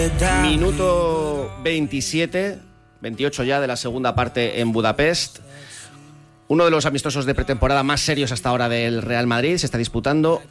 Minuto 27, 28 ya de la segunda parte en Budapest. Uno de los amistosos de pretemporada más serios hasta ahora del Real Madrid se está disputando.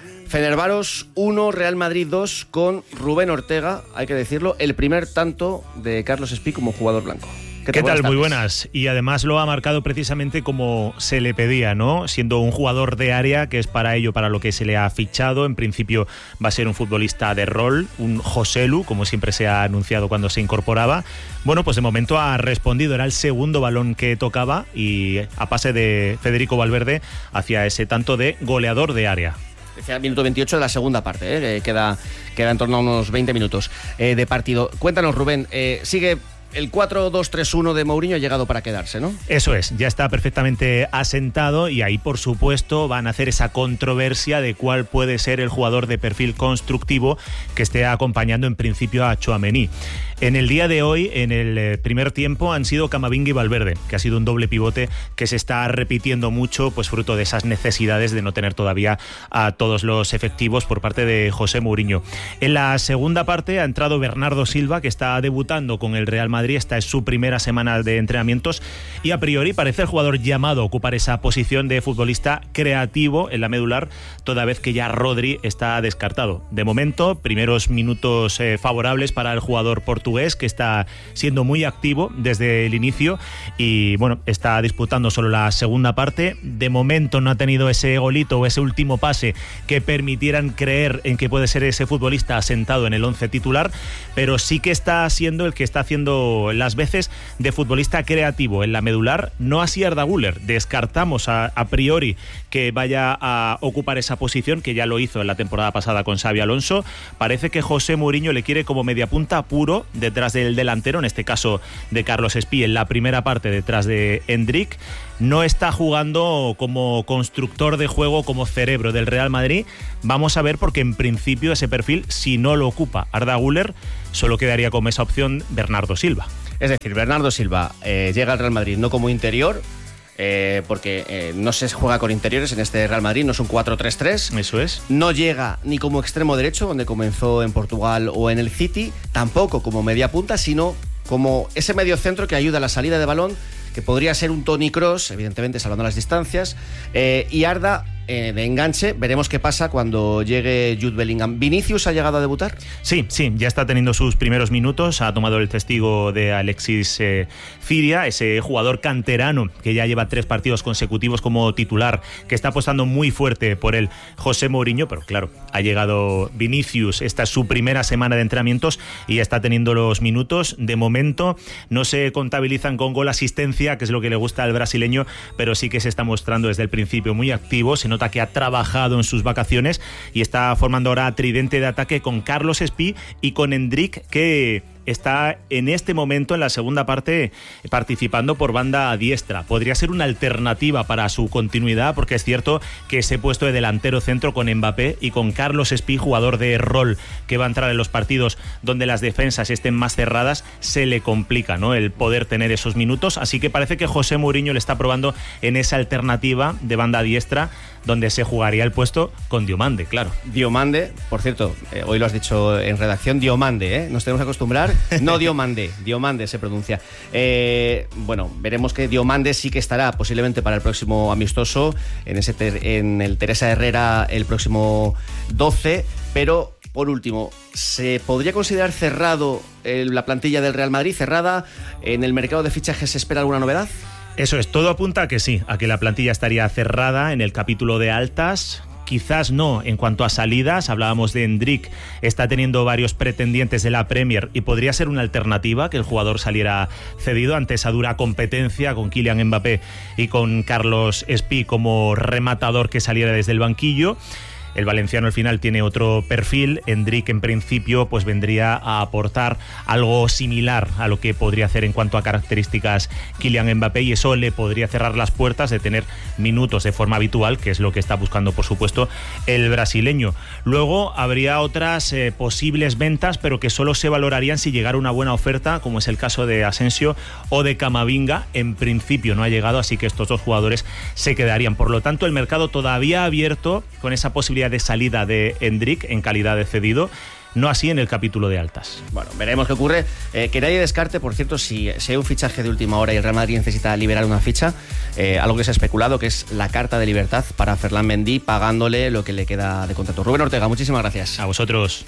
Fenerbahçe 1, Real Madrid 2, con Rubén Ortega, hay que decirlo, el primer tanto de Carlos Espí como jugador blanco. ¿Qué tal? Muy buenas. Y además lo ha marcado precisamente como se le pedía, ¿no? Siendo un jugador de área, que es para ello para lo que se le ha fichado. En principio va a ser un futbolista de rol, un Joselu, como siempre se ha anunciado cuando se incorporaba. Bueno, pues de momento ha respondido. Era el segundo balón que tocaba y a pase de Federico Valverde hacia ese tanto de goleador de área. Decía el minuto 28 de la segunda parte, queda en torno a unos 20 minutos de partido. Cuéntanos, Rubén, sigue el 4-2-3-1 de Mourinho, ha llegado para quedarse, ¿no? Eso es, ya está perfectamente asentado y ahí, por supuesto, van a hacer esa controversia de cuál puede ser el jugador de perfil constructivo que esté acompañando en principio a Tchouaméni. En el día de hoy, en el primer tiempo, han sido Camavinga y Valverde, que ha sido un doble pivote que se está repitiendo mucho, pues fruto de esas necesidades de no tener todavía a todos los efectivos por parte de José Mourinho. En la segunda parte ha entrado Bernardo Silva, que está debutando con el Real Madrid. Esta es su primera semana de entrenamientos y a priori parece el jugador llamado a ocupar esa posición de futbolista creativo en la medular, toda vez que ya Rodri está descartado. De momento, primeros minutos favorables para el jugador portugués, que está siendo muy activo desde el inicio y bueno, está disputando solo la segunda parte. De momento no ha tenido ese golito o ese último pase que permitieran creer en que puede ser ese futbolista asentado en el 11 titular, pero sí que está siendo el que está haciendo las veces de futbolista creativo en la medular. No así Arda Güler, descartamos a priori que vaya a ocupar esa posición, que ya lo hizo en la temporada pasada con Xabi Alonso. Parece que José Mourinho le quiere como mediapunta puro detrás del delantero, en este caso de Carlos Espí, en la primera parte detrás de Endrick. No está jugando como constructor de juego, como cerebro del Real Madrid. Vamos a ver, porque en principio ese perfil, si no lo ocupa Arda Güler, solo quedaría como esa opción Bernardo Silva. Es decir, Bernardo Silva llega al Real Madrid no como interior, porque no se juega con interiores en este Real Madrid, no es un 4-3-3. Eso es. No llega ni como extremo derecho, donde comenzó en Portugal o en el City, tampoco como media punta, sino como ese medio centro que ayuda a la salida de balón, que podría ser un Toni Kroos, evidentemente salvando las distancias, y Arda de enganche. Veremos qué pasa cuando llegue Jude Bellingham. ¿Vinicius ha llegado a debutar? Sí, ya está teniendo sus primeros minutos. Ha tomado el testigo de Alexis Ciria, ese jugador canterano que ya lleva 3 partidos consecutivos como titular, que está apostando muy fuerte por el José Mourinho, pero claro, ha llegado Vinicius. Esta es su primera semana de entrenamientos y ya está teniendo los minutos. De momento no se contabilizan con gol asistencia, que es lo que le gusta al brasileño, pero sí que se está mostrando desde el principio muy activo. Se nota que ha trabajado en sus vacaciones y está formando ahora tridente de ataque con Carlos Espí y con Endrick, que está en este momento en la segunda parte participando por banda diestra. Podría ser una alternativa para su continuidad, porque es cierto que ese puesto de delantero centro con Mbappé y con Carlos Espí, jugador de rol que va a entrar en los partidos donde las defensas estén más cerradas, se le complica, ¿no?, el poder tener esos minutos. Así que parece que José Mourinho le está probando en esa alternativa de banda diestra, donde se jugaría el puesto con Diomande, claro. Diomande, por cierto, hoy lo has dicho en redacción, Diomande, nos tenemos que acostumbrar. No Diomande, Diomande se pronuncia. Bueno, veremos que Diomande sí que estará posiblemente para el próximo amistoso en el Teresa Herrera el próximo 12, pero por último, ¿se podría considerar cerrado la plantilla del Real Madrid? ¿Cerrada? ¿En el mercado de fichajes se espera alguna novedad? Eso es, todo apunta a que sí, a que la plantilla estaría cerrada en el capítulo de altas. Quizás no en cuanto a salidas. Hablábamos de Endrick, está teniendo varios pretendientes de la Premier y podría ser una alternativa que el jugador saliera cedido ante esa dura competencia con Kylian Mbappé y con Carlos Espí como rematador que saliera desde el banquillo. El valenciano al final tiene otro perfil. Endrick en principio pues vendría a aportar algo similar a lo que podría hacer en cuanto a características Kylian Mbappé, y eso le podría cerrar las puertas de tener minutos de forma habitual, que es lo que está buscando por supuesto el brasileño. Luego habría otras posibles ventas, pero que solo se valorarían si llegara una buena oferta, como es el caso de Asensio o de Camavinga. En principio no ha llegado, así que estos dos jugadores se quedarían. Por lo tanto, el mercado todavía abierto con esa posibilidad de salida de Endrick en calidad de cedido. no así en el capítulo de altas. Bueno, veremos qué ocurre. Que nadie descarte, por cierto, si hay un fichaje de última hora y el Real Madrid necesita liberar una ficha, algo que se ha especulado, que es la carta de libertad para Ferland Mendy, pagándole lo que le queda de contrato. Rubén Ortega, muchísimas gracias. A vosotros.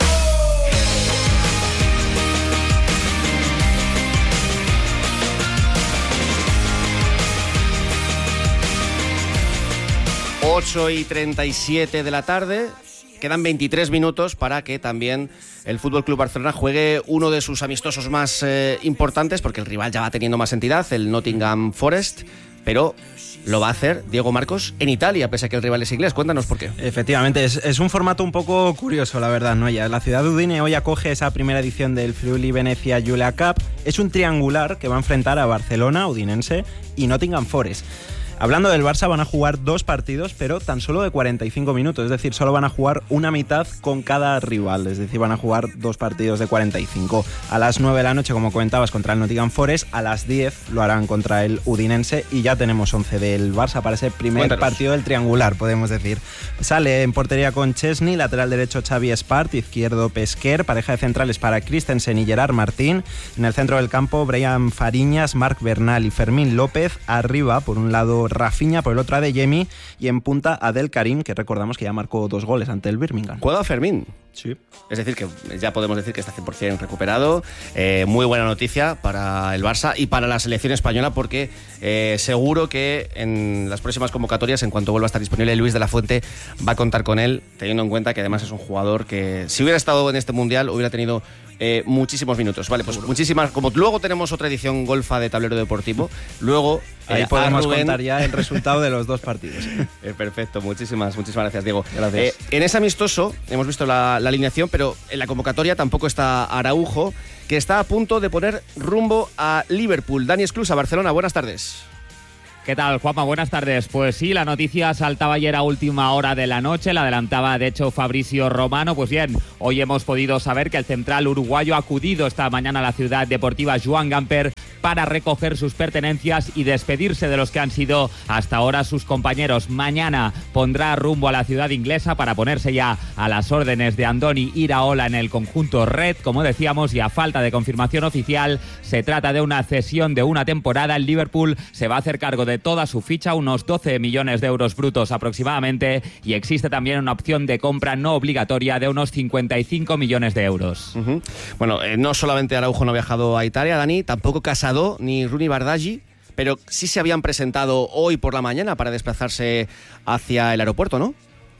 Ocho y 37 de la tarde. Quedan 23 minutos para que también el Fútbol Club Barcelona juegue uno de sus amistosos más importantes, porque el rival ya va teniendo más entidad, el Nottingham Forest, pero lo va a hacer Diego Marcos en Italia, pese a que el rival es inglés. Cuéntanos por qué. Efectivamente, es un formato un poco curioso, la verdad, ¿no? Ya la ciudad de Udine hoy acoge esa primera edición del Friuli Venezia Giulia Cup. Es un triangular que va a enfrentar a Barcelona, Udinense y Nottingham Forest. Hablando del Barça, van a jugar 2 partidos, pero tan solo de 45 minutos. Es decir, solo van a jugar una mitad con cada rival. Es decir, van a jugar 2 partidos de 45. A las 9 de la noche, como comentabas, contra el Nottingham Forest. A las 10 lo harán contra el Udinense. Y ya tenemos 11 del Barça para ese primer partido del triangular, podemos decir. Sale en portería con Chesney, lateral derecho Xavi Espart, izquierdo Pesquer, pareja de centrales para Christensen y Gerard Martín. En el centro del campo, Brian Fariñas, Marc Bernal y Fermín López. Arriba, por un lado, Rafinha, por el otro Adeyemi, y en punta Adel Karim, que recordamos que ya marcó 2 goles ante el Birmingham. ¿Juega Fermín? Sí. Es decir, que ya podemos decir que está 100% recuperado. Muy buena noticia para el Barça y para la selección española, porque seguro que en las próximas convocatorias, en cuanto vuelva a estar disponible, Luis de la Fuente va a contar con él, teniendo en cuenta que además es un jugador que, si hubiera estado en este Mundial, hubiera tenido muchísimos minutos. Vale, pues muchísimas. Como luego tenemos otra edición golfa de Tablero Deportivo, luego ahí podemos contar ya el resultado de los 2 partidos. Perfecto, muchísimas gracias, Diego. Gracias. En ese amistoso hemos visto la alineación, pero en la convocatoria tampoco está Araujo, que está a punto de poner rumbo a Liverpool. Dani Esclusa, Barcelona, buenas tardes. ¿Qué tal, Juanma? Buenas tardes. Pues sí, la noticia saltaba ayer a última hora de la noche, la adelantaba de hecho Fabrizio Romano. Pues bien, hoy hemos podido saber que el central uruguayo ha acudido esta mañana a la ciudad deportiva Joan Gamper para recoger sus pertenencias y despedirse de los que han sido hasta ahora sus compañeros. Mañana pondrá rumbo a la ciudad inglesa para ponerse ya a las órdenes de Andoni Iraola en el conjunto Red. Como decíamos, y a falta de confirmación oficial, se trata de una cesión de una temporada. El Liverpool se va a hacer cargo de toda su ficha, unos 12 millones de euros brutos aproximadamente, y existe también una opción de compra no obligatoria de unos 55 millones de euros. Bueno, no solamente Araujo no ha viajado a Italia, Dani, tampoco Casado ni Rooney Bardghji, pero sí se habían presentado hoy por la mañana para desplazarse hacia el aeropuerto, ¿no?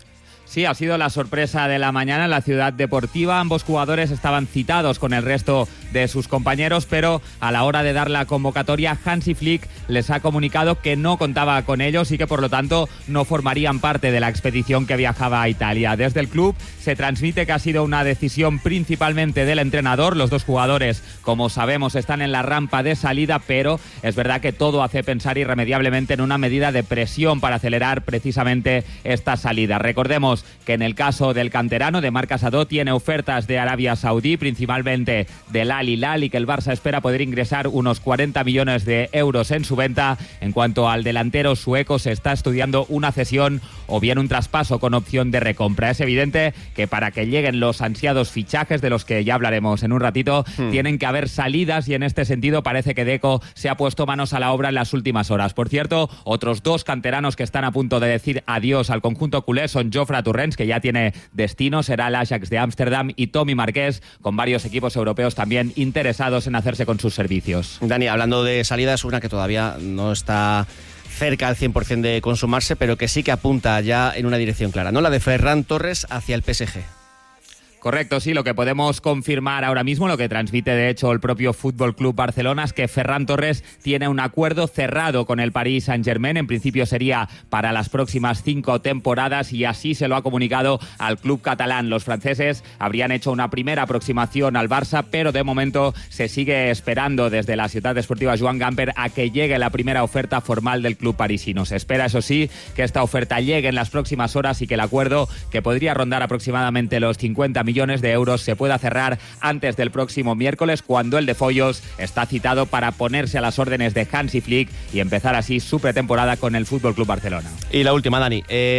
Sí, ha sido la sorpresa de la mañana en la ciudad deportiva. Ambos jugadores estaban citados con el resto de sus compañeros, pero a la hora de dar la convocatoria, Hansi Flick les ha comunicado que no contaba con ellos y que por lo tanto no formarían parte de la expedición que viajaba a Italia. Desde el club se transmite que ha sido una decisión principalmente del entrenador. Los 2 jugadores, como sabemos, están en la rampa de salida, pero es verdad que todo hace pensar irremediablemente en una medida de presión para acelerar precisamente esta salida. Recordemos que en el caso del canterano de Marc Casado tiene ofertas de Arabia Saudí, principalmente del Al Hilal, y que el Barça espera poder ingresar unos 40 millones de euros en su venta. En cuanto al delantero sueco, se está estudiando una cesión o bien un traspaso con opción de recompra. Es evidente que para que lleguen los ansiados fichajes, de los que ya hablaremos en un ratito, tienen que haber salidas, y en este sentido parece que Deco se ha puesto manos a la obra en las últimas horas. Por cierto, otros 2 canteranos que están a punto de decir adiós al conjunto culé son Jofre Torrents, que ya tiene destino, será el Ajax de Ámsterdam, y Tommy Marqués, con varios equipos europeos también interesados en hacerse con sus servicios. Dani, hablando de salidas, una que todavía no está cerca al 100% de consumarse, pero que sí que apunta ya en una dirección clara, ¿no? La de Ferran Torres hacia el PSG. Correcto, sí, lo que podemos confirmar ahora mismo, lo que transmite de hecho el propio Fútbol Club Barcelona, es que Ferran Torres tiene un acuerdo cerrado con el Paris Saint-Germain. En principio sería para las próximas 5 temporadas, y así se lo ha comunicado al club catalán. Los franceses habrían hecho una primera aproximación al Barça, pero de momento se sigue esperando desde la ciudad deportiva Joan Gamper a que llegue la primera oferta formal del club parisino. Se espera, eso sí, que esta oferta llegue en las próximas horas y que el acuerdo, que podría rondar aproximadamente los 50 millones de euros, se pueda cerrar antes del próximo miércoles, cuando el de Follos está citado para ponerse a las órdenes de Hansi Flick y empezar así su pretemporada con el Fútbol Club Barcelona. Y la última, Dani.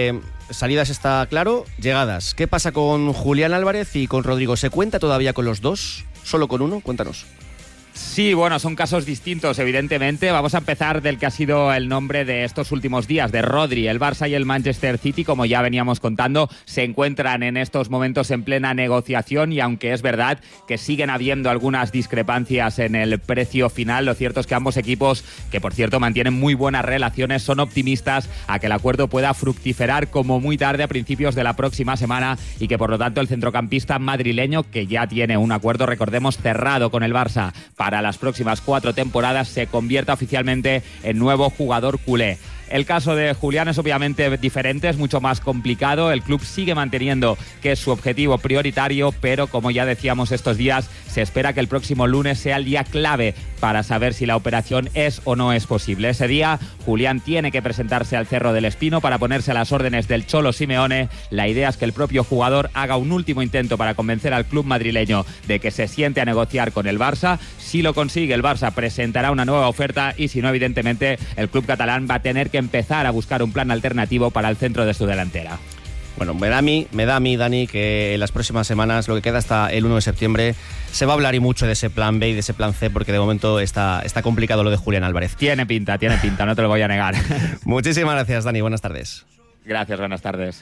salidas está claro, llegadas. ¿Qué pasa con Julián Álvarez y con Rodrigo? ¿Se cuenta todavía con los dos? ¿Solo con uno? Cuéntanos. Sí, bueno, son casos distintos, evidentemente. Vamos a empezar del que ha sido el nombre de estos últimos días, de Rodri. El Barça y el Manchester City, como ya veníamos contando, se encuentran en estos momentos en plena negociación y aunque es verdad que siguen habiendo algunas discrepancias en el precio final, lo cierto es que ambos equipos, que por cierto mantienen muy buenas relaciones, son optimistas a que el acuerdo pueda fructiferar como muy tarde a principios de la próxima semana y que por lo tanto el centrocampista madrileño, que ya tiene un acuerdo, recordemos, cerrado con el Barça para las próximas 4 temporadas, se convierta oficialmente en nuevo jugador culé. El caso de Julián es obviamente diferente, es mucho más complicado. El club sigue manteniendo que es su objetivo prioritario, pero como ya decíamos estos días, se espera que el próximo lunes sea el día clave para saber si la operación es o no es posible. Ese día, Julián tiene que presentarse al Cerro del Espino para ponerse a las órdenes del Cholo Simeone. La idea es que el propio jugador haga un último intento para convencer al club madrileño de que se siente a negociar con el Barça. Si lo consigue, el Barça presentará una nueva oferta y si no, evidentemente, el club catalán va a tener que empezar a buscar un plan alternativo para el centro de su delantera. Bueno, me da a mí, Dani, que en las próximas semanas, lo que queda hasta el 1 de septiembre, se va a hablar y mucho de ese plan B y de ese plan C, porque de momento está complicado lo de Julián Álvarez. Tiene pinta, no te lo voy a negar. Muchísimas gracias, Dani, buenas tardes. Gracias, buenas tardes.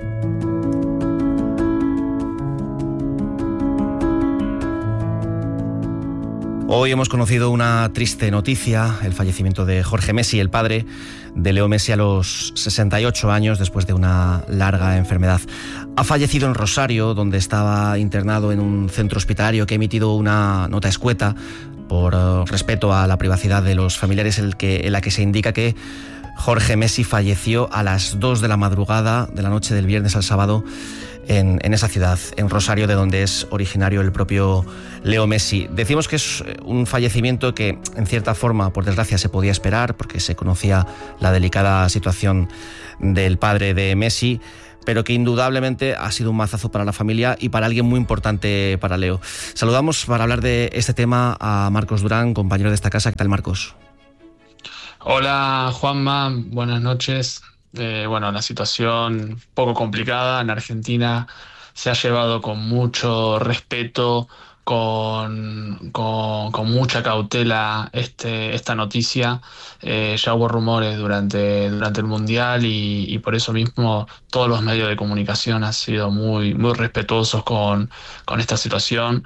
Hoy hemos conocido una triste noticia, el fallecimiento de Jorge Messi, el padre de Leo Messi, a los 68 años después de una larga enfermedad. Ha fallecido en Rosario, donde estaba internado en un centro hospitalario que ha emitido una nota escueta por respeto a la privacidad de los familiares, en la que se indica que Jorge Messi falleció a las 2 de la madrugada de la noche del viernes al sábado en esa ciudad, en Rosario, de donde es originario el propio Leo Messi. Decimos que es un fallecimiento que, en cierta forma, por desgracia, se podía esperar, porque se conocía la delicada situación del padre de Messi, pero que indudablemente ha sido un mazazo para la familia y para alguien muy importante para Leo. Saludamos para hablar de este tema a Marcos Durán, compañero de esta casa. ¿Qué tal, Marcos? Hola, Juanma, buenas noches. La situación poco complicada en Argentina se ha llevado con mucho respeto, con mucha cautela esta noticia. Ya hubo rumores durante el Mundial y por eso mismo todos los medios de comunicación han sido muy, muy respetuosos con esta situación.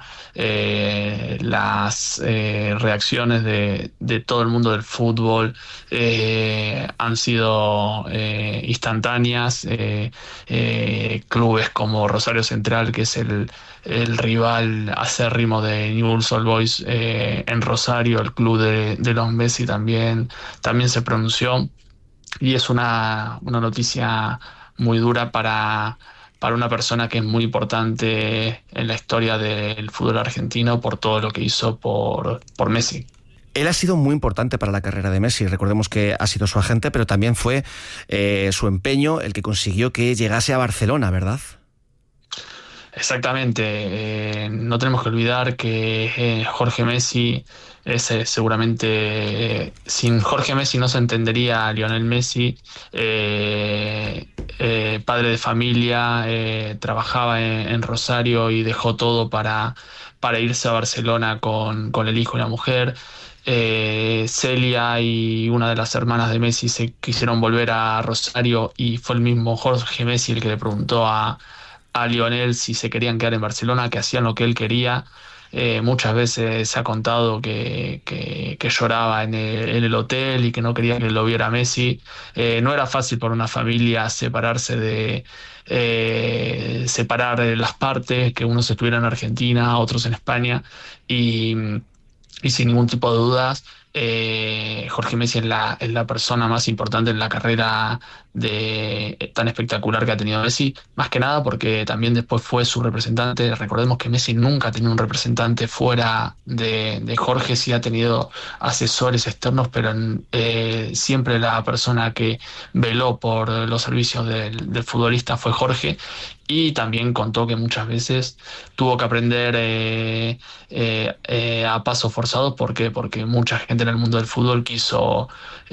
Las reacciones de todo el mundo del fútbol han sido instantáneas. Clubes como Rosario Central, que es el rival acérrimo de Newell's Old Boys en Rosario, el club de los Messi, también se pronunció, y es una noticia muy dura para una persona que es muy importante en la historia del fútbol argentino por todo lo que hizo por Messi. Él ha sido muy importante para la carrera de Messi. Recordemos que ha sido su agente, pero también fue su empeño el que consiguió que llegase a Barcelona, ¿verdad? Exactamente. No tenemos que olvidar que Jorge Messi es seguramente... sin Jorge Messi no se entendería a Lionel Messi. Padre de familia, trabajaba en Rosario y dejó todo para irse a Barcelona con el hijo y la mujer. Celia y una de las hermanas de Messi se quisieron volver a Rosario y fue el mismo Jorge Messi el que le preguntó a Lionel si se querían quedar en Barcelona, que hacían lo que él quería. Muchas veces se ha contado que lloraba en el hotel y que no quería que lo viera Messi. No era fácil para una familia separar las partes, que unos estuvieran en Argentina, otros en España, y sin ningún tipo de dudas, Jorge Messi es la persona más importante en la carrera tan espectacular que ha tenido Messi, más que nada porque también después fue su representante. Recordemos que Messi nunca ha tenido un representante fuera de Jorge, sí ha tenido asesores externos, pero siempre la persona que veló por los servicios del futbolista fue Jorge. Y también contó que muchas veces tuvo que aprender a paso forzado. ¿Por qué? Porque mucha gente en el mundo del fútbol quiso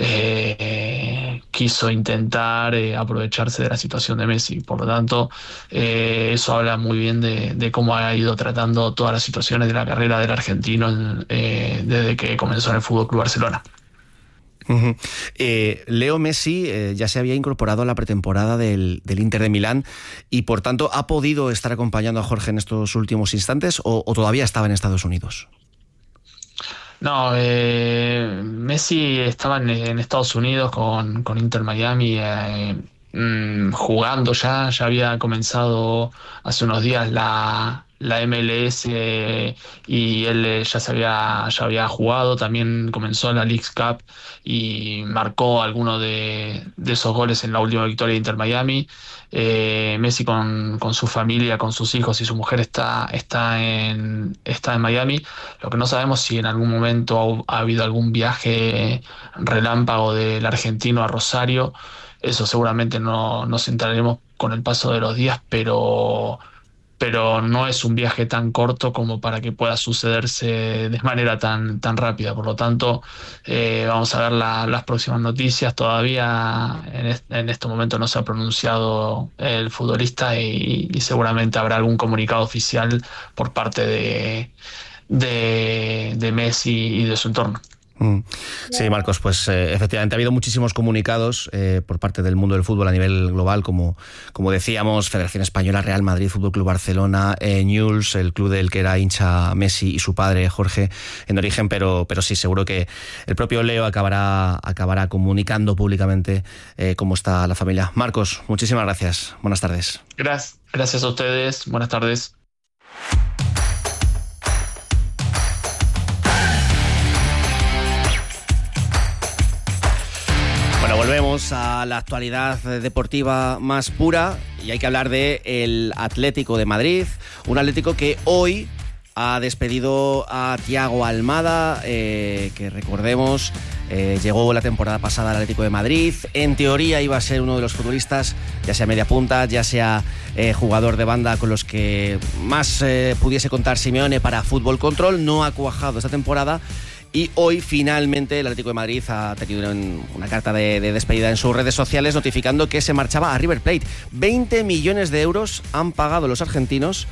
intentar aprovecharse de la situación de Messi. Por lo tanto, eso habla muy bien de cómo ha ido tratando todas las situaciones de la carrera del argentino desde que comenzó en el FC Barcelona. Uh-huh. Leo Messi ya se había incorporado a la pretemporada del Inter de Milán y por tanto ¿ha podido estar acompañando a Jorge en estos últimos instantes o todavía estaba en Estados Unidos? No, Messi estaba en Estados Unidos con Inter Miami jugando ya había comenzado hace unos días la MLS y él ya había jugado, también comenzó la Leagues Cup y marcó alguno de esos goles en la última victoria de Inter Miami. Messi con su familia, con sus hijos y su mujer está en Miami. Lo que no sabemos si en algún momento ha habido algún viaje relámpago del argentino a Rosario. Eso seguramente nos enteraremos con el paso de los días, pero no es un viaje tan corto como para que pueda sucederse de manera tan rápida. Por lo tanto, vamos a ver las próximas noticias. Todavía en este momento no se ha pronunciado el futbolista y seguramente habrá algún comunicado oficial por parte de Messi y de su entorno. Sí, Marcos, pues efectivamente ha habido muchísimos comunicados por parte del mundo del fútbol a nivel global, como decíamos, Federación Española, Real Madrid, Fútbol Club Barcelona, Newell's, el club del que era hincha Messi y su padre Jorge en origen, pero sí, seguro que el propio Leo acabará comunicando públicamente cómo está la familia. Marcos, muchísimas gracias. Buenas tardes. Gracias a ustedes. Buenas tardes. Bueno, volvemos a la actualidad deportiva más pura y hay que hablar del Atlético de Madrid, un Atlético que hoy ha despedido a Thiago Almada, que recordemos llegó la temporada pasada al Atlético de Madrid. En teoría iba a ser uno de los futbolistas, ya sea media punta, ya sea jugador de banda, con los que más pudiese contar Simeone para Fútbol Control. No ha cuajado esta temporada. Y hoy finalmente el Atlético de Madrid ha tenido una carta de despedida en sus redes sociales notificando que se marchaba a River Plate. 20 millones de euros han pagado los argentinos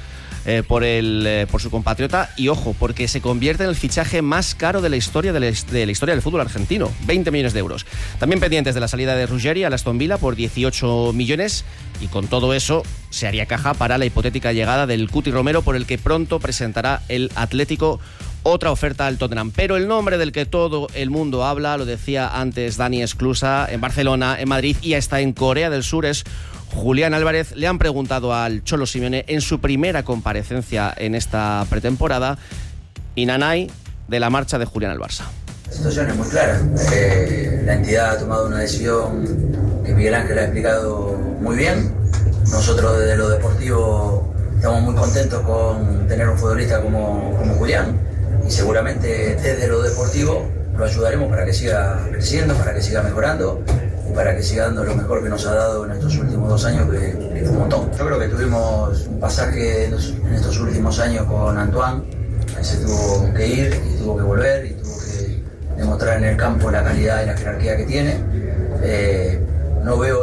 por su compatriota y ojo, porque se convierte en el fichaje más caro de la historia del fútbol argentino. 20 millones de euros. También pendientes de la salida de Ruggeri al Aston Villa por 18 millones y con todo eso se haría caja para la hipotética llegada del Cuti Romero, por el que pronto presentará el Atlético otra oferta al Tottenham. Pero el nombre del que todo el mundo habla, lo decía antes Dani Esclusa, en Barcelona, en Madrid y hasta en Corea del Sur, es Julián Álvarez. Le han preguntado al Cholo Simeone en su primera comparecencia en esta pretemporada y nanay de la marcha de Julián al Barça. La situación es muy clara. La entidad ha tomado una decisión que Miguel Ángel ha explicado muy bien. Nosotros desde lo deportivo estamos muy contentos con tener un futbolista como Julián. Y seguramente desde lo deportivo lo ayudaremos para que siga creciendo, para que siga mejorando y para que siga dando lo mejor que nos ha dado en estos últimos 2 años, que fue un montón. Yo creo que tuvimos un pasaje en estos últimos años con Antoine, que se tuvo que ir y tuvo que volver y tuvo que demostrar en el campo la calidad y la jerarquía que tiene. No veo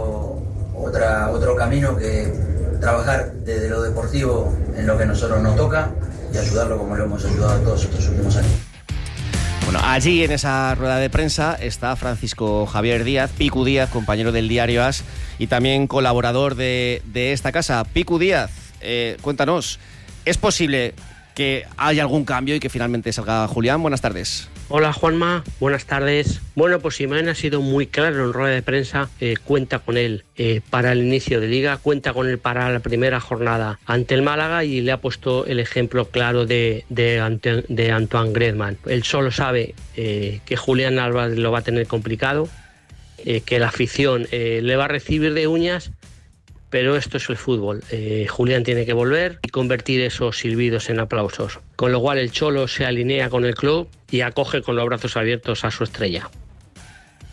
otro camino que trabajar desde lo deportivo en lo que a nosotros nos toca y ayudarlo como lo hemos ayudado a todos estos últimos años. Bueno, allí en esa rueda de prensa está Francisco Javier Díaz, Picu Díaz, compañero del diario AS y también colaborador de esta casa. Picu Díaz, cuéntanos, ¿es posible que haya algún cambio y que finalmente salga Julián? Buenas tardes. Hola Juanma, buenas tardes. Bueno, pues Simeone ha sido muy claro en rueda de prensa, cuenta con él para el inicio de Liga, cuenta con él para la primera jornada ante el Málaga y le ha puesto el ejemplo claro de Antoine Griezmann. Él solo sabe que Julián Álvarez lo va a tener complicado, que la afición le va a recibir de uñas, pero esto es el fútbol. Julián tiene que volver y convertir esos silbidos en aplausos. Con lo cual el Cholo se alinea con el club y acoge con los brazos abiertos a su estrella.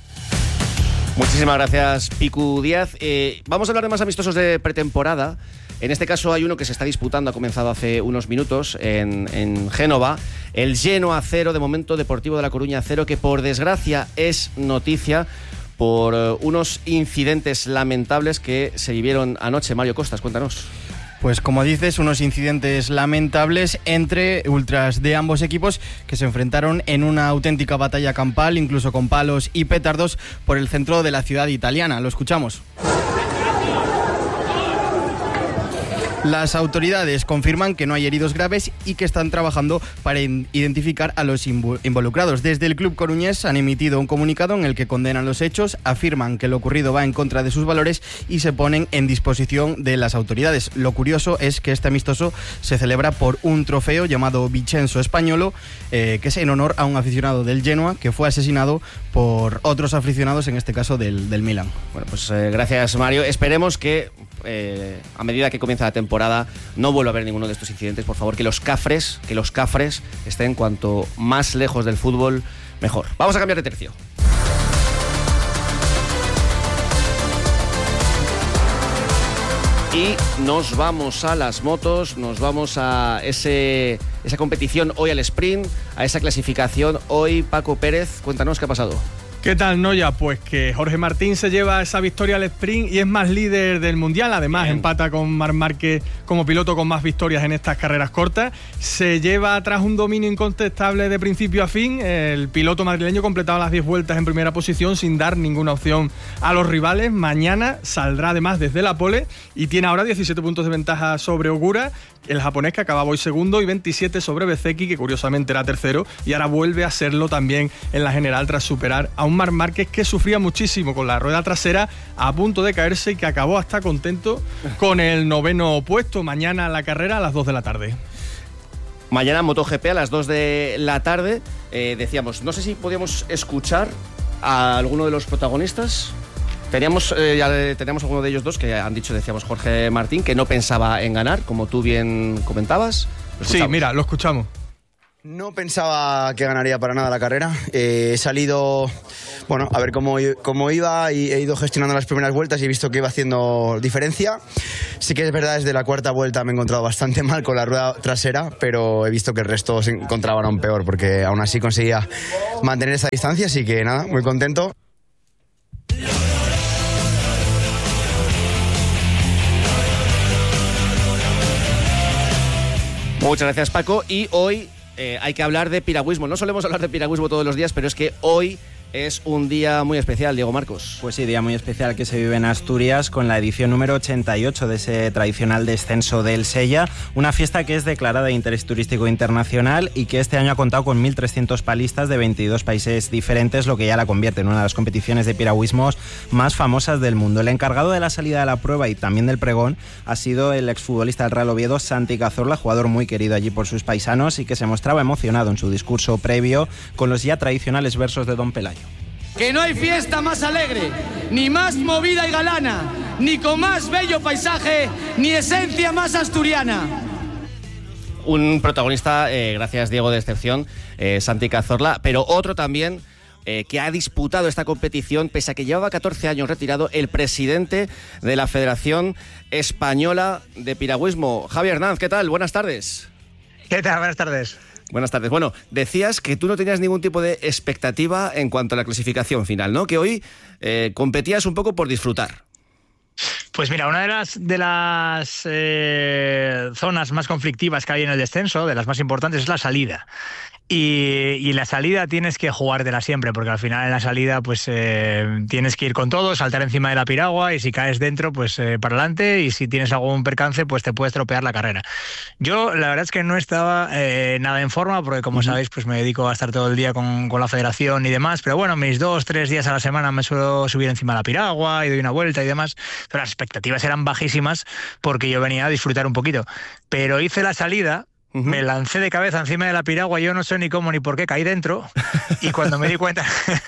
Muchísimas gracias, Picu Díaz. Vamos a hablar de más amistosos de pretemporada. En este caso hay uno que se está disputando, ha comenzado hace unos minutos en Génova. El Genoa 0, de momento Deportivo de La Coruña 0, que por desgracia es noticia por unos incidentes lamentables que se vivieron anoche. Mario Costas, cuéntanos. Pues como dices, unos incidentes lamentables entre ultras de ambos equipos que se enfrentaron en una auténtica batalla campal, incluso con palos y petardos, por el centro de la ciudad italiana. Lo escuchamos. Las autoridades confirman que no hay heridos graves y que están trabajando para identificar a los involucrados. Desde el club coruñés han emitido un comunicado en el que condenan los hechos, afirman que lo ocurrido va en contra de sus valores y se ponen en disposición de las autoridades. Lo curioso es que este amistoso se celebra por un trofeo llamado Vincenzo Españolo, que es en honor a un aficionado del Genoa que fue asesinado por otros aficionados, en este caso del Milan. Bueno, pues gracias, Mario. Esperemos que a medida que comienza la temporada no vuelva a haber ninguno de estos incidentes. Por favor, que los cafres estén cuanto más lejos del fútbol, mejor. Vamos a cambiar de tercio. Y nos vamos a las motos, nos vamos a esa competición hoy al sprint, a esa clasificación hoy. Paco Pérez, cuéntanos qué ha pasado. ¿Qué tal, Noya? Pues que Jorge Martín se lleva esa victoria al sprint y es más líder del Mundial. Además, empata con Marc Márquez como piloto con más victorias en estas carreras cortas. Se lleva tras un dominio incontestable de principio a fin. El piloto madrileño completaba las 10 vueltas en primera posición sin dar ninguna opción a los rivales. Mañana saldrá además desde la pole y tiene ahora 17 puntos de ventaja sobre Ogura, el japonés, que acababa hoy segundo, y 27 sobre Bezzecchi, que curiosamente era tercero, y ahora vuelve a serlo también en la general tras superar a un Marc Márquez que sufría muchísimo con la rueda trasera, a punto de caerse, y que acabó hasta contento con el 9º puesto. Mañana la carrera a las 2 de la tarde. Mañana MotoGP a las 2 de la tarde. Decíamos, no sé si podíamos escuchar a alguno de los protagonistas. Teníamos alguno de ellos dos que han dicho, decíamos, Jorge Martín, que no pensaba en ganar, como tú bien comentabas. Sí, mira, lo escuchamos. No pensaba que ganaría para nada la carrera. He salido, bueno, a ver cómo iba, y he ido gestionando las primeras vueltas y he visto que iba haciendo diferencia. Sí que es verdad, desde la cuarta vuelta me he encontrado bastante mal con la rueda trasera, pero he visto que el resto se encontraban aún peor, porque aún así conseguía mantener esa distancia, así que nada, muy contento. Muchas gracias, Paco. Y hoy hay que hablar de piragüismo. No solemos hablar de piragüismo todos los días, pero es que hoy es un día muy especial, Diego Marcos. Pues sí, día muy especial que se vive en Asturias con la edición número 88 de ese tradicional descenso del Sella, una fiesta que es declarada de interés turístico internacional y que este año ha contado con 1.300 palistas de 22 países diferentes, lo que ya la convierte en una de las competiciones de piragüismos más famosas del mundo. El encargado de la salida de la prueba y también del pregón ha sido el exfutbolista del Real Oviedo, Santi Cazorla, jugador muy querido allí por sus paisanos y que se mostraba emocionado en su discurso previo con los ya tradicionales versos de Don Pelayo. Que no hay fiesta más alegre, ni más movida y galana, ni con más bello paisaje, ni esencia más asturiana. Un protagonista, gracias Diego, de excepción, Santi Cazorla, pero otro también que ha disputado esta competición, pese a que llevaba 14 años retirado, el presidente de la Federación Española de Piragüismo. Javier Hernández, ¿qué tal? Buenas tardes. ¿Qué tal? Buenas tardes. Buenas tardes. Bueno, decías que tú no tenías ningún tipo de expectativa en cuanto a la clasificación final, ¿no? Que hoy competías un poco por disfrutar. Pues mira, una de las zonas más conflictivas que hay en el descenso, de las más importantes, es la salida. Y en la salida tienes que jugártela siempre, porque al final en la salida pues tienes que ir con todo, saltar encima de la piragua, y si caes dentro pues para adelante, y si tienes algún percance pues te puedes tropear la carrera. Yo la verdad es que no estaba nada en forma, porque como sabéis pues me dedico a estar todo el día con la federación y demás, pero bueno, mis 2-3 días a la semana me suelo subir encima de la piragua y doy una vuelta y demás, pero las expectativas eran bajísimas porque yo venía a disfrutar un poquito, pero hice la salida. Me lancé de cabeza encima de la piragua, yo no sé ni cómo ni por qué caí dentro, y cuando me di cuenta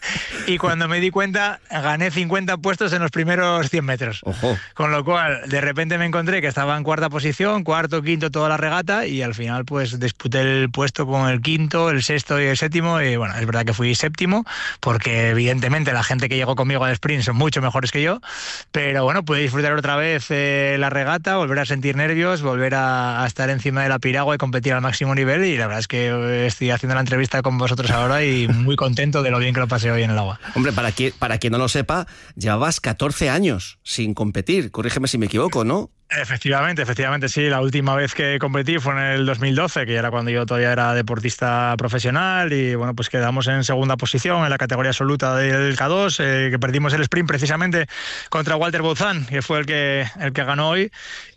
y cuando me di cuenta gané 50 puestos en los primeros 100 metros. Ojo. Con lo cual, de repente me encontré que estaba en cuarta posición, cuarto, quinto, toda la regata, y al final pues disputé el puesto con el quinto, el sexto y el séptimo, y bueno, es verdad que fui séptimo, porque evidentemente la gente que llegó conmigo al sprint son mucho mejores que yo, pero bueno, pude disfrutar otra vez la regata, volver a sentir nervios, volver a estar encima de la piragua y competir al máximo nivel, y la verdad es que estoy haciendo la entrevista con vosotros ahora y muy contento de lo bien que lo pasé hoy en el agua. Hombre, para quien no lo sepa, llevabas 14 años sin competir, corrígeme si me equivoco, ¿no? Efectivamente, sí. La última vez que competí fue en el 2012, que era cuando yo todavía era deportista profesional, y bueno, pues quedamos en segunda posición en la categoría absoluta del K2, que perdimos el sprint precisamente contra Walter Bozán, que fue el que ganó hoy,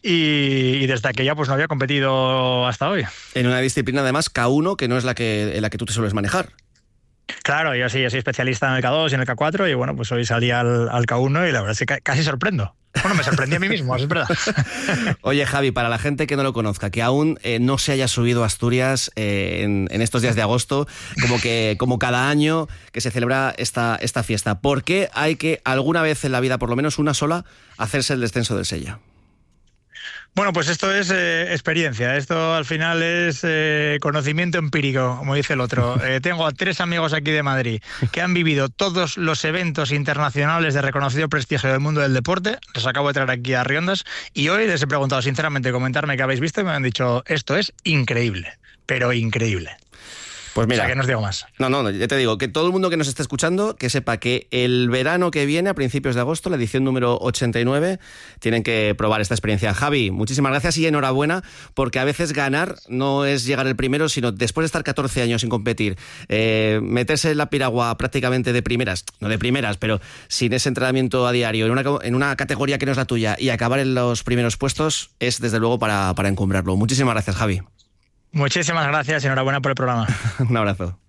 y desde aquella pues no había competido hasta hoy. En una disciplina además K1, que no es en la que tú te sueles manejar. Claro, yo soy especialista en el K2 y en el K4, y bueno, pues hoy salí al K1 y la verdad es que casi sorprendo. Bueno, me sorprendí a mí mismo, es verdad. Oye, Javi, para la gente que no lo conozca, que aún no se haya subido a Asturias en estos días de agosto, como cada año que se celebra esta fiesta, ¿por qué hay que alguna vez en la vida, por lo menos una sola, hacerse el descenso del Sella? Bueno, pues esto es experiencia, esto al final es conocimiento empírico, como dice el otro. Tengo a 3 amigos aquí de Madrid que han vivido todos los eventos internacionales de reconocido prestigio del mundo del deporte, los acabo de traer aquí a Riondas, y hoy les he preguntado sinceramente, comentarme qué habéis visto, y me han dicho, esto es increíble, pero increíble. Pues mira, o sea, que no os digo más. No, ya te digo, que todo el mundo que nos esté escuchando, que sepa que el verano que viene, a principios de agosto, la edición número 89, tienen que probar esta experiencia. Javi, muchísimas gracias y enhorabuena, porque a veces ganar no es llegar el primero, sino después de estar 14 años sin competir, meterse en la piragua prácticamente de primeras, no de primeras, pero sin ese entrenamiento a diario, en una categoría que no es la tuya, y acabar en los primeros puestos, es desde luego para encumbrarlo. Muchísimas gracias, Javi. Muchísimas gracias y enhorabuena por el programa. Un abrazo.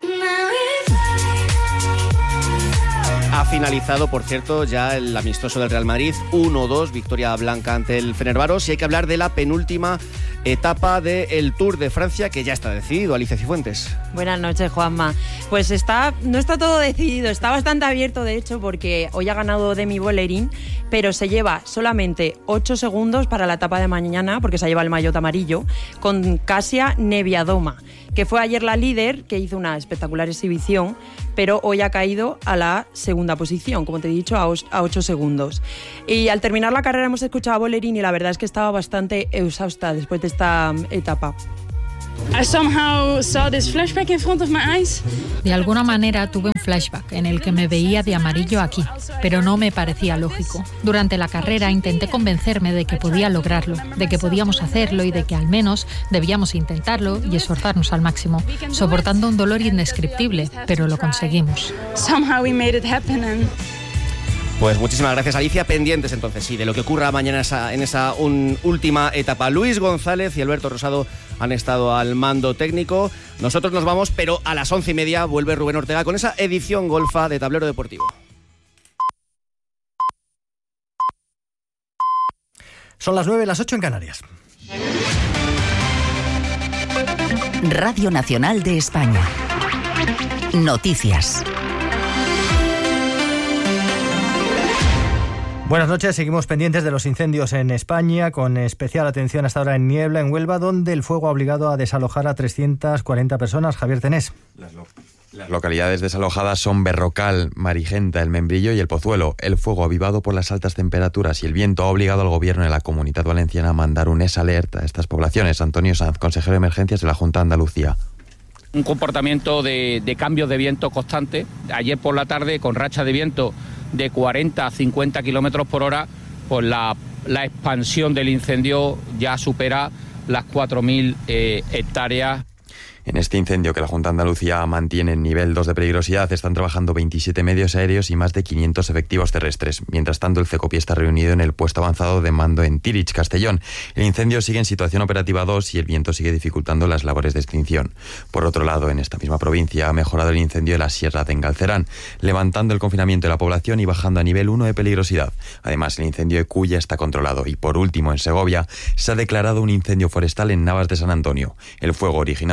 Ha finalizado, por cierto, ya el amistoso del Real Madrid, 1-2, victoria blanca ante el Fenerbahçe, y hay que hablar de la penúltima etapa del Tour de Francia, que ya está decidido. Alicia Cifuentes. Buenas noches, Juanma. Pues no está todo decidido, está bastante abierto, de hecho, porque hoy ha ganado Demi Vollering, pero se lleva solamente 8 segundos para la etapa de mañana, porque se lleva el maillot amarillo, con Kasia Neviadoma, que fue ayer la líder, que hizo una espectacular exhibición, pero hoy ha caído a la segunda posición, como te he dicho, a 8 segundos. Y al terminar la carrera hemos escuchado a Vollering y la verdad es que estaba bastante exhausta después de esta etapa. De alguna manera tuve un flashback en el que me veía de amarillo aquí, pero no me parecía lógico. Durante la carrera intenté convencerme de que podía lograrlo, de que podíamos hacerlo y de que al menos debíamos intentarlo y esforzarnos al máximo, soportando un dolor indescriptible, pero lo conseguimos. Pues muchísimas gracias, Alicia. Pendientes entonces, sí, de lo que ocurra mañana en esa última etapa. Luis González y Alberto Rosado han estado al mando técnico. Nosotros nos vamos, pero a las 11:30 vuelve Rubén Ortega con esa edición golfa de Tablero Deportivo. Son las 9, las 8 en Canarias. Radio Nacional de España. Noticias. Buenas noches, seguimos pendientes de los incendios en España, con especial atención hasta ahora en Niebla, en Huelva, donde el fuego ha obligado a desalojar a 340 personas. Javier Tenés. Las localidades desalojadas son Berrocal, Marigenta, El Membrillo y El Pozuelo. El fuego, avivado por las altas temperaturas y el viento, ha obligado al gobierno de la Comunidad Valenciana a mandar un alert a estas poblaciones. Antonio Sanz, consejero de Emergencias de la Junta de Andalucía. Un comportamiento de cambios de viento constante. Ayer por la tarde, con racha de viento de 40 a 50 kilómetros por hora, pues la expansión del incendio ya supera las 4.000 hectáreas. En este incendio, que la Junta de Andalucía mantiene en nivel 2 de peligrosidad, están trabajando 27 medios aéreos y más de 500 efectivos terrestres. Mientras tanto, el CECOPI está reunido en el puesto avanzado de mando en Tirich, Castellón. El incendio sigue en situación operativa 2 y el viento sigue dificultando las labores de extinción. Por otro lado, en esta misma provincia ha mejorado el incendio de la Sierra de Engalcerán, levantando el confinamiento de la población y bajando a nivel 1 de peligrosidad. Además, el incendio de Cuya está controlado. Y por último, en Segovia, se ha declarado un incendio forestal en Navas de San Antonio. El fuego, originado por un vehículo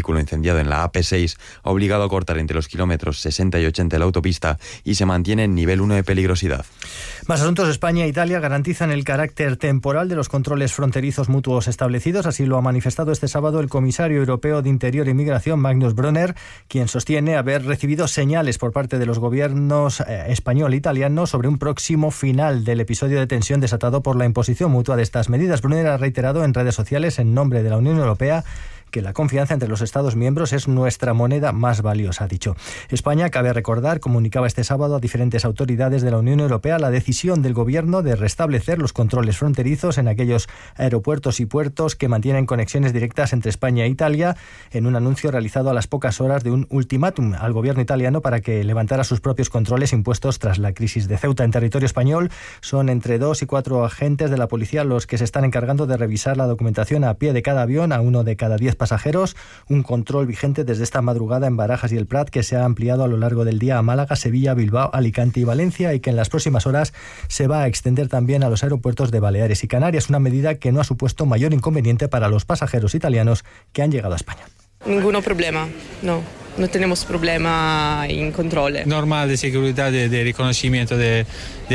vehículo incendiado en la AP6 ha obligado a cortar entre los kilómetros 60 y 80 de la autopista y se mantiene en nivel 1 de peligrosidad. Más asuntos. España e Italia garantizan el carácter temporal de los controles fronterizos mutuos establecidos. Así lo ha manifestado este sábado el comisario europeo de Interior y Migración, Magnus Brunner, quien sostiene haber recibido señales por parte de los gobiernos español e italiano sobre un próximo final del episodio de tensión desatado por la imposición mutua de estas medidas. Brunner ha reiterado en redes sociales, en nombre de la Unión Europea, que la confianza entre los Estados miembros es nuestra moneda más valiosa, ha dicho. España, cabe recordar, comunicaba este sábado a diferentes autoridades de la Unión Europea la decisión del Gobierno de restablecer los controles fronterizos en aquellos aeropuertos y puertos que mantienen conexiones directas entre España e Italia, en un anuncio realizado a las pocas horas de un ultimátum al Gobierno italiano para que levantara sus propios controles impuestos tras la crisis de Ceuta. En territorio español son entre 2 y 4 agentes de la policía los que se están encargando de revisar la documentación a pie de cada avión, a uno de cada 10 pasajeros, un control vigente desde esta madrugada en Barajas y el Prat, que se ha ampliado a lo largo del día a Málaga, Sevilla, Bilbao, Alicante y Valencia, y que en las próximas horas se va a extender también a los aeropuertos de Baleares y Canarias, una medida que no ha supuesto mayor inconveniente para los pasajeros italianos que han llegado a España. Ningún problema, no tenemos problema en control. Normal de seguridad, de reconocimiento de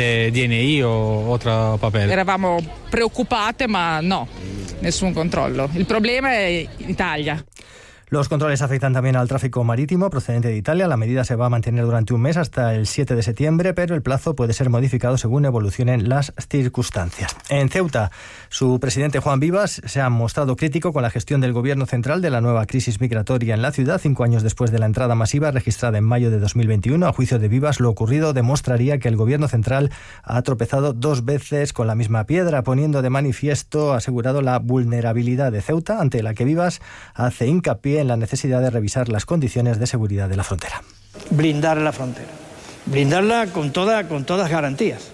DNI o otro papel. Eravamo preoccupate, ma no, nessun controllo. Il problema è Italia. Los controles afectan también al tráfico marítimo procedente de Italia. La medida se va a mantener durante un mes hasta el 7 de septiembre, pero el plazo puede ser modificado según evolucionen las circunstancias. En Ceuta, su presidente Juan Vivas se ha mostrado crítico con la gestión del gobierno central de la nueva crisis migratoria en la ciudad, 5 años después de la entrada masiva registrada en mayo de 2021. A juicio de Vivas, lo ocurrido demostraría que el gobierno central ha tropezado 2 veces con la misma piedra, poniendo de manifiesto, asegurado, la vulnerabilidad de Ceuta, ante la que Vivas hace hincapié en la necesidad de revisar las condiciones de seguridad de la frontera. Blindar la frontera, blindarla con todas garantías.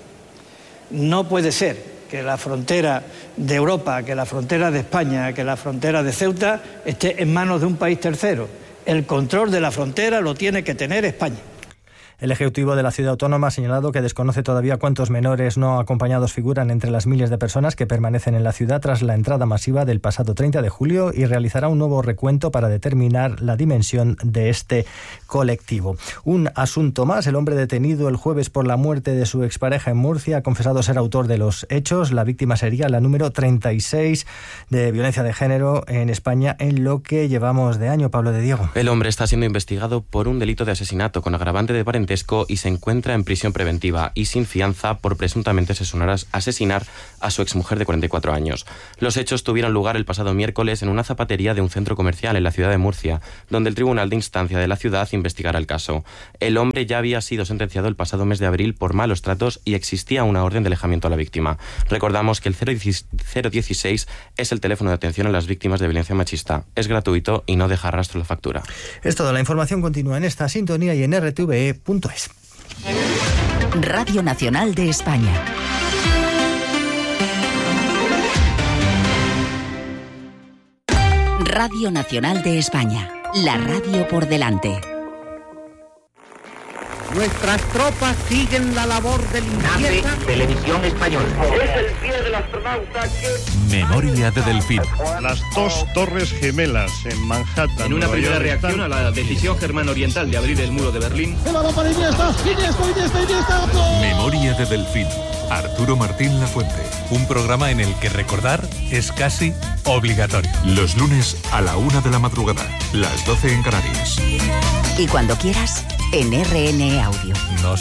No puede ser que la frontera de Europa, que la frontera de España, que la frontera de Ceuta esté en manos de un país tercero. El control de la frontera lo tiene que tener España. El Ejecutivo de la Ciudad Autónoma ha señalado que desconoce todavía cuántos menores no acompañados figuran entre las miles de personas que permanecen en la ciudad tras la entrada masiva del pasado 30 de julio y realizará un nuevo recuento para determinar la dimensión de este colectivo. Un asunto más: el hombre detenido el jueves por la muerte de su expareja en Murcia ha confesado ser autor de los hechos. La víctima sería la número 36 de violencia de género en España en lo que llevamos de año. Pablo de Diego. El hombre está siendo investigado por un delito de asesinato con agravante de parentesco y se encuentra en prisión preventiva y sin fianza por presuntamente asesinar a su exmujer de 44 años. Los hechos tuvieron lugar el pasado miércoles en una zapatería de un centro comercial en la ciudad de Murcia, donde el Tribunal de Instancia de la ciudad investigará el caso. El hombre ya había sido sentenciado el pasado mes de abril por malos tratos y existía una orden de alejamiento a la víctima. Recordamos que el 016 es el teléfono de atención a las víctimas de violencia machista. Es gratuito y no deja rastro la factura. Es todo. La información continúa en esta sintonía y en rtve.es. Radio Nacional de España. Radio Nacional de España. La radio por delante. Nuestras tropas siguen la labor de limpieza. Televisión Española. Es el día del astronauta que... Memoria de Delfín. Las 2 torres gemelas en Manhattan. En una primera reacción a la decisión germano-oriental de abrir el muro de Berlín. Para Iniesta. Memoria de Delfín. Arturo Martín Lafuente. Un programa en el que recordar es casi obligatorio. Los lunes a la 1 de la madrugada, las 12 en Canarias. Y cuando quieras, en RN Audio. No